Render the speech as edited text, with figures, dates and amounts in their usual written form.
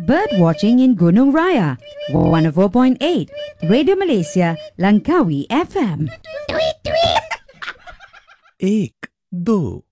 bird watching in Gunung Raya, 104.8, Radio Malaysia, Langkawi FM. एक दो